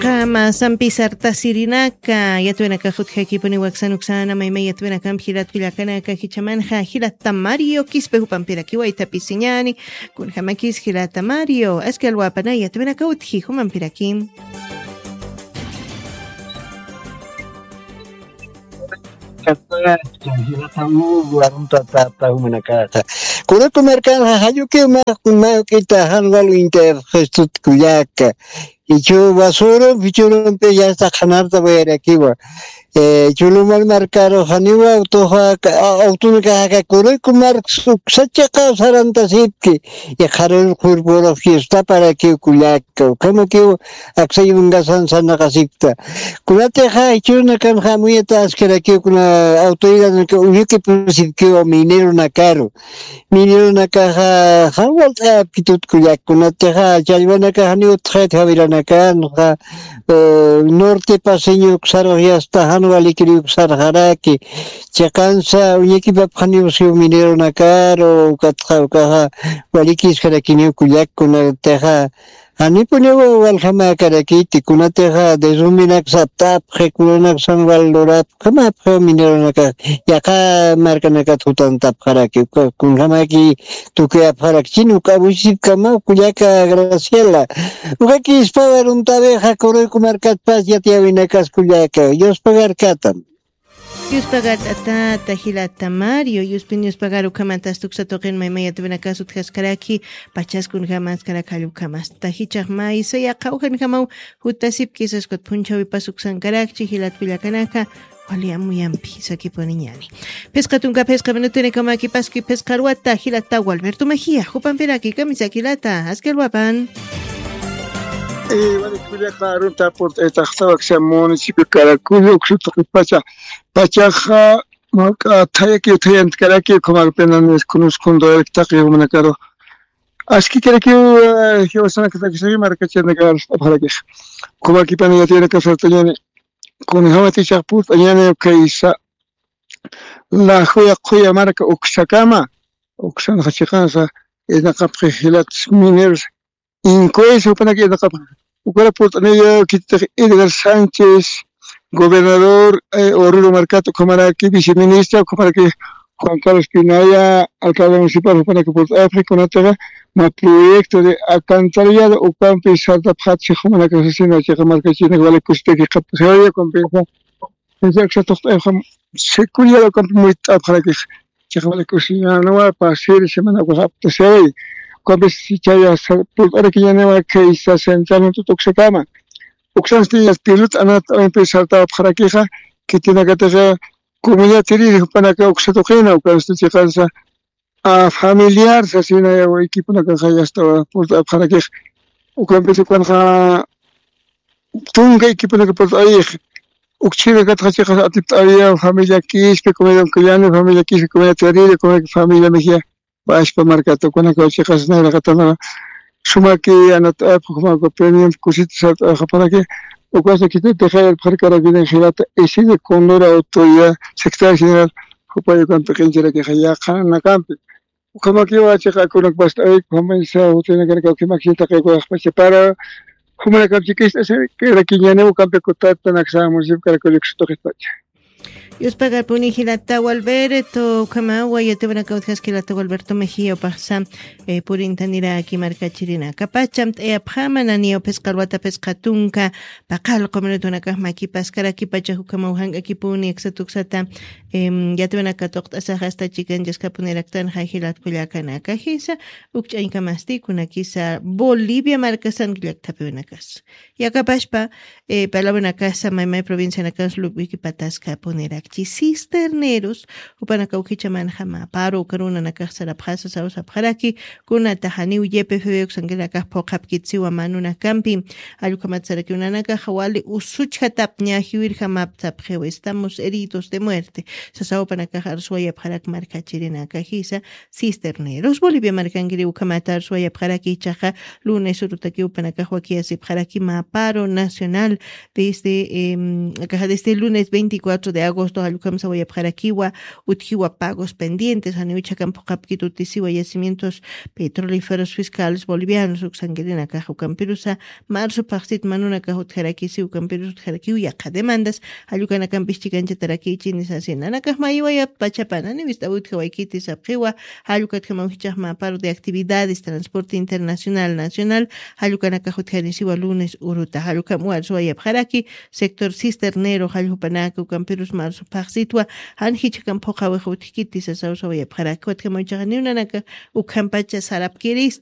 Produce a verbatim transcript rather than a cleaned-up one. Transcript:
Qama sampi sarta sirinaka yatwenaka jutjaki waksan uksana maymay yatwenaka hilat pilakanaka hichamanja hilata Mario kispe hupampiraki waitapi siñani kun hamakis hilata Mario aska alwapana yatwenaka utji humampiraki Kuna kumerkan hayu que ma ma kita hanwal inter gestut kuyaka ichu basura bichurun pe ya está ganarta ver aquí va eh chulo mal mercado haniwa toha autónica ka kure kumar sacha ka saranta sipki ya kharul kurbora fiesta para que kuyaka como que aksay ungasan sana kasipta kuna te ha chuna kan hamuyeta askera que kuna autoridad que uyike principio minero na caro minero na caja hawal aptitut kuyak kuna te ha chalwana ka haniwa tret havirana kan norte paseño xaro ya está hanwali kiri xarharaki chakansa uyike papkhani usio minero na caro katha ka waliki xarakini kuyak kuna te ha Ani punewo wal khama karaki tikuna teha de zuminak saptap khekunak sanwal lorap khama pho mineronaka yaka markanaka tutan tap karaki kun khama ki tuke apharak chinu kabuship kama kuyaka graciela ukaki spagar un tabe hakoro kumarkat pas yatia vinakas kuyaka yos pagar katam Yus pagar ata tahilata Mario yus pinius pagar ukamantas tuksatoqin maymaya tibinakas utkhaskaraki pachas kun jamas karakalu kamas tahichaq may saya qawhan kamau hutasip kisas kot punchawi pasuksan karakchi hilat pilakanaka wali amuyampi sakiponiñani pescatunka pesca minutene kamaki paski pescarwata hilata Walberto Mejía hupampiraki kamisakilata askelwapan Eh, vale, cuya carunta por esta estaba que se municipio Caracuyo, que se pacha, pachaja, marca, talla que te ent Caraqui, como apenas nos conozco el taque como una caro. Así que que yo sana que se ve marca chenda car para que como aquí para ya tiene que hacer tallane con hamati chaput tallane que isa la joya joya marca oxakama oxan hachikansa es la caphilat miners Incoeso para que la capa. Ukara portanilla que Edgar Sánchez, gobernador eh, Oruro Marcato, como era que viceministro, como era que Juan Carlos Pinaya, alcalde municipal, para que por África, una tierra, un proyecto de alcantarillado o campo y salta patche, como la que se siente, que marca china, que vale que usted que se vaya a compensar. Pensé que se cuida lo campo muy para que se vale que se no va a pasar semana que se vaya. Cuando se chaya por ahora que ya no va que isa central tu toxicama uxan stías pirut ana empezar ta para que que tiene que tener comunidad tiri para que oxetogena o cuando se cansa a familiar se así no equipo na que ya está por para que o cuando empezó cuando tunga equipo na que por ahí uxire que traje a tiptaria familia que que como que ya no familia que como tiri como familia mejía Bash pa marcato con la coche casna la catana suma que anat como premium cositas para que o cosa que te deja el parque para que en girata ese de condora autoridad secretario general ocupa con pequeña que ya na campo como que va a checar con el basta ahí como se tiene que que maxita que pues para como la que que que era que ya no campo contacto na examen para que lo que esto Yus pagar puni hilata Walberto kamawa yatebana kautjas hilata Walberto Mejía pasa eh, purintanira aquí marca chirina kapacham e apjama nanio pescarwata pescatunka pakal comunituna kahma aquí pascara aquí pacha hukamauhan aquí puni exatuxata em yatebana katokta hasta chicken yaskapuneraktan hilat kuyakana kahisa ukchain kamasti kuna kisa Bolivia marca san gilaktapunakas yakapashpa eh palabra casa maimai provincia nakas lubiki pataska punera cisterneros upana kaukicha manjama paro karuna nakasara phasa sausa pharaki kuna tahani uyepe febek sangela ka phokapkitsi wa manuna campi alukamatara que una naka hawali usucha tapnya hiwir jamap tapjewe estamos heridos de muerte sasao pana kajar suaya pharak marca chirina kajisa cisterneros Bolivia marcangiri ukamatar suaya pharaki chaja lunes urutaki upana kahwaki así pharaki ma paro nacional desde eh, desde el lunes veinticuatro de agosto agosto halukam sawaya pjarakiwa utjiwa pagos pendientes aniucha campo capquito tisiwa yacimientos petrolíferos fiscales bolivianos uxanguerina cajo campirusa marzo paxit manuna cajo tjarakisi ucampirus tjarakiu yaqa demandas halukana campichicancha tarakichi nisasina nakaj maiwaya pachapana ni vista utja waikiti sapjiwa halukat kamauhichaj maparo de actividades transporte internacional nacional halukana cajo tjanisiwa lunes uruta halukam ualsuaya pjaraki sector cisternero halhupanaka ucampirus marzo paxitwa hanhichakam poqaweja utkiti sasawsawaya pjaraki watkamauchaj niunanaka ucampacha sarapkiris